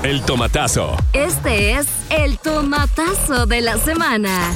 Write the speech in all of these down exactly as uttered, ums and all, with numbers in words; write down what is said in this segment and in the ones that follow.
El tomatazo. Este es el tomatazo de la semana.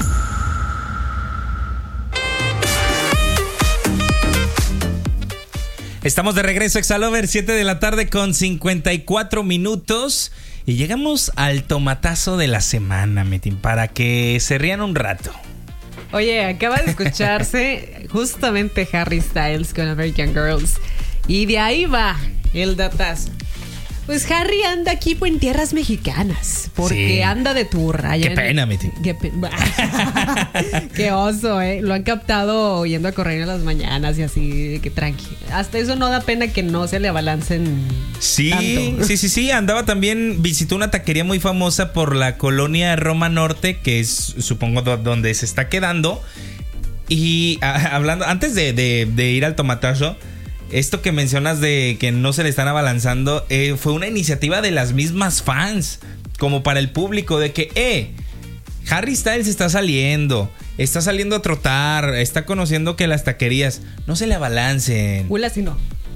Estamos de regreso, Exalover, siete de la tarde con cincuenta y cuatro minutos. Y llegamos al tomatazo de la semana, Metin, para que se rían un rato. Oye, acaba de escucharse justamente Harry Styles con American Girls. Y de ahí va el datazo. Pues Harry anda aquí pues, en tierras mexicanas. Porque sí. anda de tour. Qué pena, el... Metin. Qué, pe... Qué oso, ¿eh? Lo han captado yendo a correr en las mañanas y así, que tranqui. Hasta eso no da pena que no se le abalancen. Sí, tanto. sí, sí, sí. Andaba también, visitó una taquería muy famosa por la colonia Roma Norte, que es, supongo, donde se está quedando. Y a, hablando, antes de, de, de ir al tomatazo, esto que mencionas de que no se le están abalanzando, eh, fue una iniciativa de las mismas fans, como para el público, de que, eh, Harry Styles está saliendo, está saliendo a trotar, está conociendo que las taquerías no se le abalancen. Hula si no.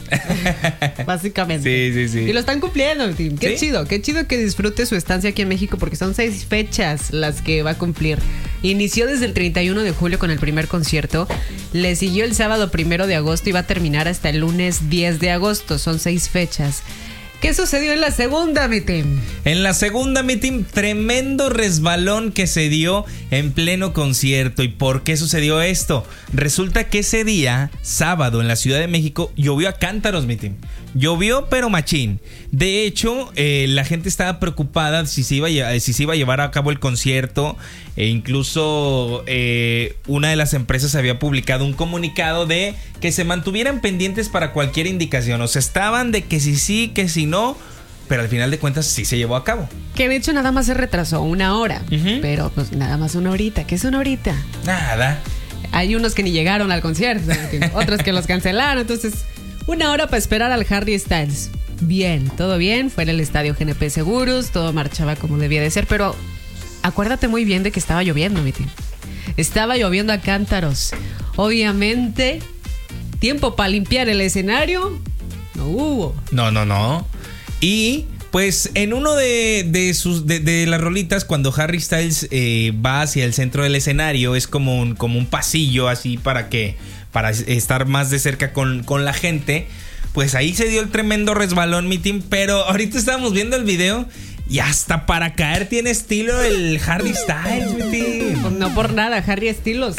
Básicamente. Sí, sí, sí. Y lo están cumpliendo, Tim. Qué ¿Sí? chido, qué chido que disfrute su estancia aquí en México, porque son seis fechas las que va a cumplir. Inició desde el treinta y uno de julio con el primer concierto. Le siguió el sábado primero de agosto y va a terminar hasta el lunes diez de agosto. Son seis fechas. ¿Qué sucedió en la segunda, mi Tim? En la segunda, mi Tim, tremendo resbalón que se dio en pleno concierto. ¿Y por qué sucedió esto? Resulta que ese día, sábado, en la Ciudad de México, llovió a cántaros, mi Tim. Llovió, pero machín. De hecho, eh, la gente estaba preocupada si se iba a, si se iba a llevar a cabo el concierto. E incluso eh, una de las empresas había publicado un comunicado de que se mantuvieran pendientes para cualquier indicación. O sea, estaban de que si sí, que si no, pero al final de cuentas sí se llevó a cabo. Que de hecho nada más se retrasó una hora. Uh-huh. Pero pues nada más una horita. ¿Qué es una horita? Nada. Hay unos que ni llegaron al concierto, otros que los cancelaron. Entonces, una hora para esperar al Harry Styles. Bien, todo bien. Fue en el estadio G N P Seguros. Todo marchaba como debía de ser. Pero acuérdate muy bien de que estaba lloviendo, mi tío. Estaba lloviendo a cántaros. Obviamente, tiempo para limpiar el escenario no hubo. No, no, no. Y pues en uno de, de sus de, de las rolitas, cuando Harry Styles eh, va hacia el centro del escenario, es como un, como un pasillo así para que para estar más de cerca con, con la gente. Pues ahí se dio el tremendo resbalón, mi Tim. Pero ahorita estábamos viendo el video y hasta para caer tiene estilo el Harry Styles, mi Tim. Pues no por nada, Harry Estilos.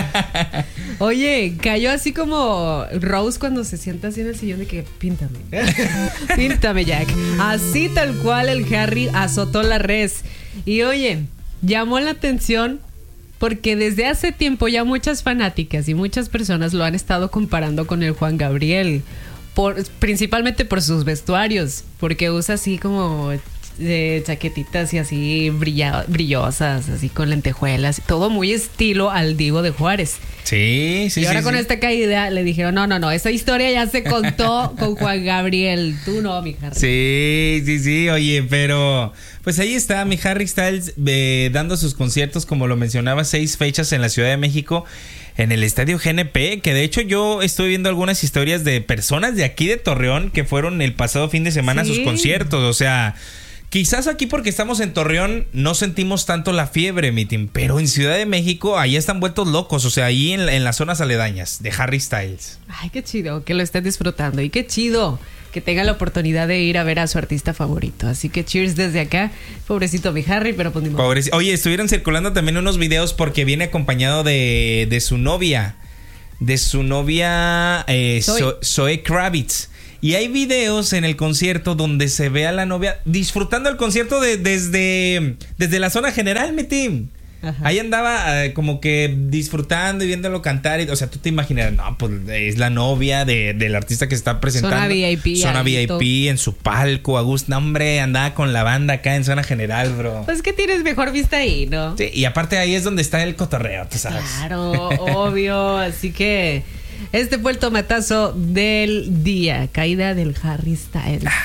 Oye, cayó así como Rose cuando se sienta así en el sillón de que píntame. Píntame, Jack. Así tal cual el Harry azotó la res. Y oye, llamó la atención porque desde hace tiempo ya muchas fanáticas y muchas personas lo han estado comparando con el Juan Gabriel. Por, principalmente por sus vestuarios, porque usa así como de chaquetitas y así brilla, brillosas, así con lentejuelas, todo muy estilo al Divo de Juárez. Sí, sí, y ahora sí, con sí. esta caída le dijeron, no, no, no, esa historia ya se contó con Juan Gabriel, tú no, mi Harry. Sí, sí, sí, oye, pero pues ahí está mi Harry Styles eh, dando sus conciertos, como lo mencionaba, seis fechas en la Ciudad de México, en el estadio G N P, que de hecho yo estoy viendo algunas historias de personas de aquí de Torreón que fueron el pasado fin de semana ¿Sí? a sus conciertos, o sea, quizás aquí porque estamos en Torreón no sentimos tanto la fiebre, mi Tim, pero en Ciudad de México ahí están vueltos locos, o sea, ahí en, en las zonas aledañas de Harry Styles. Ay, qué chido que lo estén disfrutando y qué chido que tenga la oportunidad de ir a ver a su artista favorito. Así que cheers desde acá. Pobrecito mi Harry, pero pues ni modo. Pobre, oye, estuvieron circulando también unos videos porque viene acompañado de, de su novia. De su novia eh, Zoe. Zoe Kravitz. Y hay videos en el concierto donde se ve a la novia disfrutando el concierto de, desde, desde la zona general, mi Tim. Ajá. Ahí andaba eh, como que disfrutando y viéndolo cantar. Y, o sea, tú te imaginas, no, pues es la novia de, del artista que se está presentando. Zona V I P. Zona V I P en su palco. A gusto, no, hombre, andaba con la banda acá en zona general, bro. Pues que tienes mejor vista ahí, ¿no? Sí, y aparte ahí es donde está el cotorreo, tú sabes. Claro, obvio. Así que este fue el tomatazo del día. Caída del Harry Styles.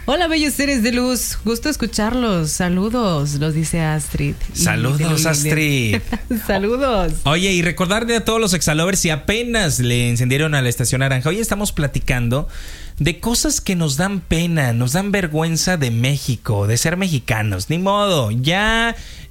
Hola, bellos seres de luz. Gusto escucharlos. Saludos, los dice Astrid. Saludos, Astrid. Saludos. Oye, y recordarle a todos los exalovers si apenas le encendieron a la estación naranja. Hoy estamos platicando de cosas que nos dan pena, nos dan vergüenza de México, de ser mexicanos. Ni modo, ya,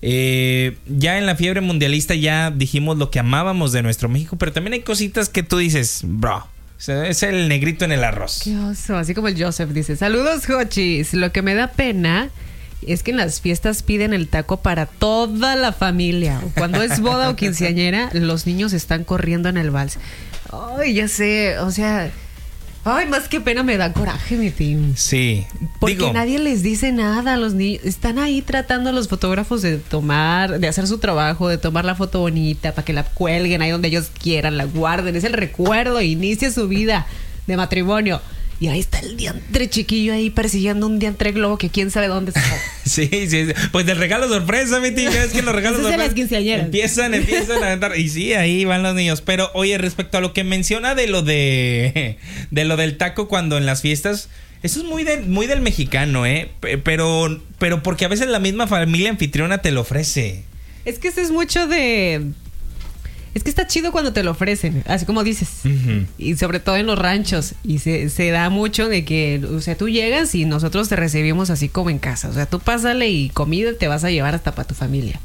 eh, ya en la fiebre mundialista ya dijimos lo que amábamos de nuestro México, pero también hay cositas que tú dices, bro, es el negrito en el arroz. Qué oso, así como el Joseph dice, saludos, Jochis. Lo que me da pena es que en las fiestas piden el taco para toda la familia. Cuando es boda o quinceañera, los niños están corriendo en el vals. Ay, ya sé, o sea... Ay, más que pena me da coraje, mi team. Sí. Porque Digo, nadie les dice nada a los niños. Están ahí tratando a los fotógrafos de tomar, de hacer su trabajo, de tomar la foto bonita para que la cuelguen ahí donde ellos quieran, la guarden. Es el recuerdo, inicia su vida de matrimonio. Y ahí está el diantre chiquillo ahí persiguiendo un diantre globo que quién sabe dónde está. Sí, sí, pues del regalo sorpresa, mi tía. Es que los regalos Eso es de sorpresa las quinceañeras. empiezan, empiezan a aventar. Y sí, ahí van los niños. Pero oye, respecto a lo que menciona de lo de de lo del taco cuando en las fiestas, eso es muy de, muy del mexicano, eh. Pero, pero porque a veces la misma familia anfitriona te lo ofrece. Es que eso es mucho de... Es que está chido cuando te lo ofrecen, así como dices. Uh-huh. Y sobre todo en los ranchos. Y se, se da mucho de que, o sea, tú llegas y nosotros te recibimos así como en casa. O sea, tú pásale y comida te vas a llevar hasta para tu familia.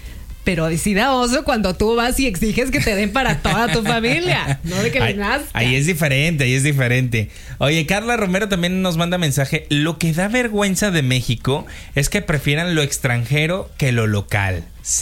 Pero sí da oso cuando tú vas y exiges que te den para toda tu familia. No de que les nazca. Ahí es diferente, ahí es diferente. Oye, Carla Romero también nos manda mensaje. Lo que da vergüenza de México es que prefieran lo extranjero que lo local.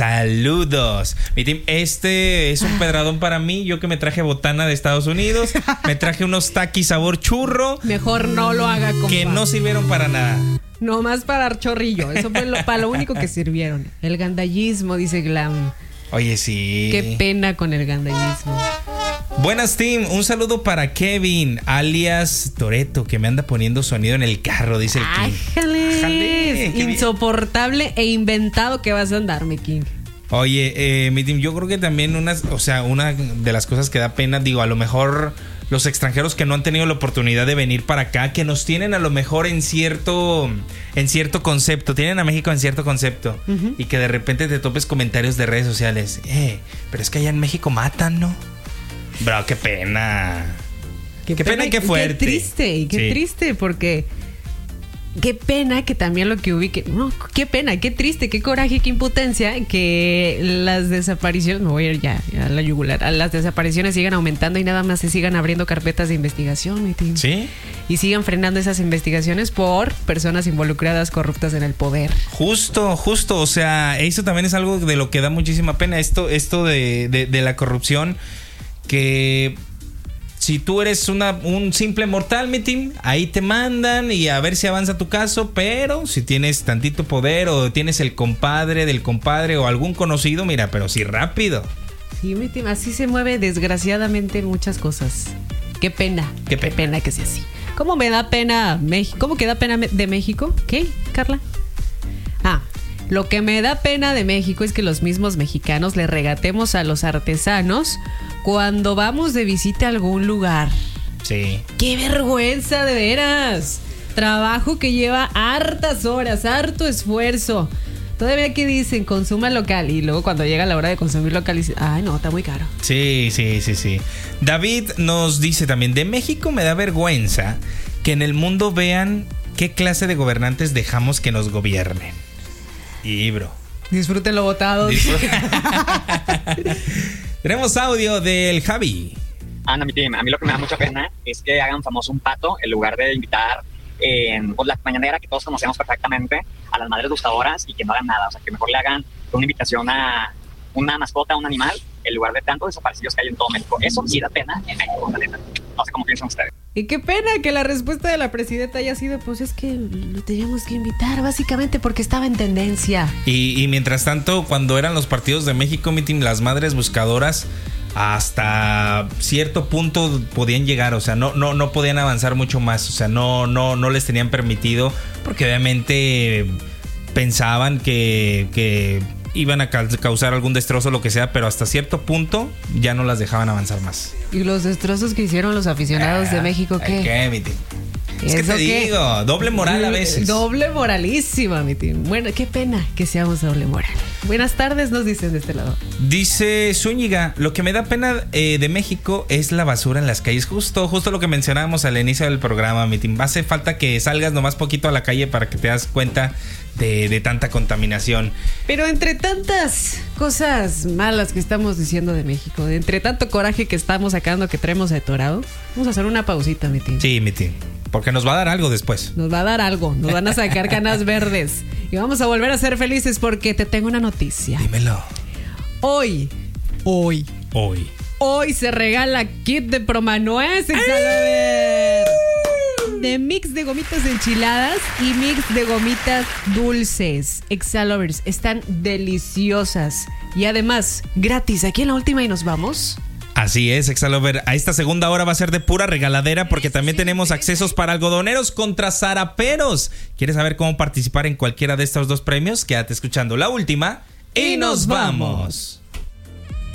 Saludos. Mi team, este es un pedradón para mí. Yo que me traje botana de Estados Unidos. Me traje unos taquis sabor churro. Mejor no lo haga, compa. Que no sirvieron para nada. No más para dar chorrillo. Eso fue lo, para lo único que sirvieron. El gandallismo, dice Glam. Oye, sí. Qué pena con el gandallismo. Buenas, team. Un saludo para Kevin, alias Toreto, que me anda poniendo sonido en el carro, dice el King. ¡Ájale! Ájale, qué Insoportable e inventado que vas a andar, mi King. Oye, eh, mi team, yo creo que también unas, o sea, una de las cosas que da pena, digo, a lo mejor los extranjeros que no han tenido la oportunidad de venir para acá, que nos tienen a lo mejor en cierto, en cierto concepto, tienen a México en cierto concepto, uh-huh. Y que de repente te topes comentarios de redes sociales, eh, pero es que allá en México matan, ¿no? Bro, qué pena. Qué, qué pena, pena y qué fuerte. Qué triste, y qué sí. triste, porque qué pena que también lo que ubique. No, qué pena, qué triste, qué coraje, qué impotencia que las desapariciones. Me voy a ir ya, ya a la yugular. Las desapariciones sigan aumentando y nada más se sigan abriendo carpetas de investigación, mi team. Sí. Y sigan frenando esas investigaciones por personas involucradas corruptas en el poder. Justo, justo. O sea, eso también es algo de lo que da muchísima pena. Esto, esto de, de, de la corrupción. Que si tú eres una, un simple mortal, mi team, ahí te mandan y a ver si avanza tu caso. Pero si tienes tantito poder o tienes el compadre del compadre o algún conocido, mira, pero sí rápido. Sí, mi team, así se mueve desgraciadamente muchas cosas. Qué pena, qué pena, qué pena que sea así. ¿Cómo me da pena México? ¿Cómo que da pena de México? ¿Qué, Carla? Ah, lo que me da pena de México es que los mismos mexicanos le regatemos a los artesanos cuando vamos de visita a algún lugar. Sí. ¡Qué vergüenza, de veras! Trabajo que lleva hartas horas, harto esfuerzo. Todavía que dicen, consuma local. Y luego cuando llega la hora de consumir local, dicen, ay, no, está muy caro. Sí, sí, sí, sí. David nos dice también, de México me da vergüenza que en el mundo vean qué clase de gobernantes dejamos que nos gobiernen. Y, bro. Disfruten lo votado. Disfruten. Tenemos audio del Javi. Ana, mi team, a mí lo que me da mucha pena es que hagan famoso un pato en lugar de invitar en pues, la mañanera que todos conocemos perfectamente a las madres gustadoras y que no hagan nada. O sea, que mejor le hagan una invitación a una mascota, a un animal, en lugar de tantos desaparecidos que hay en todo México. Eso sí da pena en México, la neta. No sé cómo piensan ustedes. Y qué pena que la respuesta de la presidenta haya sido, pues es que lo teníamos que invitar, básicamente porque estaba en tendencia. Y, y mientras tanto, cuando eran los partidos de México, mi team, las madres buscadoras hasta cierto punto podían llegar, o sea, no, no, no podían avanzar mucho más, o sea, no, no, no les tenían permitido, porque obviamente pensaban que, que iban a causar algún destrozo o lo que sea, pero hasta cierto punto ya no las dejaban avanzar más. ¿Y los destrozos que hicieron los aficionados ah, de México qué? ¿Qué, mi team? Es que ¿Eso te qué? digo, doble moral a veces. Doble moralísima, mi team. Bueno, qué pena que seamos doble moral. Buenas tardes, nos dicen de este lado. Dice Zúñiga, lo que me da pena eh, de México es la basura en las calles. Justo, justo lo que mencionábamos al inicio del programa, mi team. Hace falta que salgas nomás poquito a la calle para que te das cuenta de, de tanta contaminación. Pero entre tantas cosas malas que estamos diciendo de México, entre tanto coraje que estamos sacando, que traemos atorado, vamos a hacer una pausita, mi team. Sí, mi team. Porque nos va a dar algo después. Nos va a dar algo, nos van a sacar canas verdes. Y vamos a volver a ser felices porque te tengo una noticia. Dímelo. Hoy, hoy, Hoy. hoy se regala kit de Promanuez en Exalover. De mix de gomitas enchiladas y mix de gomitas dulces. Exalovers están deliciosas. Y además, gratis. Aquí en la última y nos vamos. Así es, Exalover. A esta segunda hora va a ser de pura regaladera porque también tenemos accesos para algodoneros contra zaraperos. ¿Quieres saber cómo participar en cualquiera de estos dos premios? Quédate escuchando la última y nos vamos.